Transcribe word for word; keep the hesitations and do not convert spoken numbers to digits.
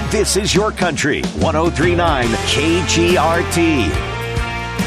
This is your country. ten thirty-nine K G R T.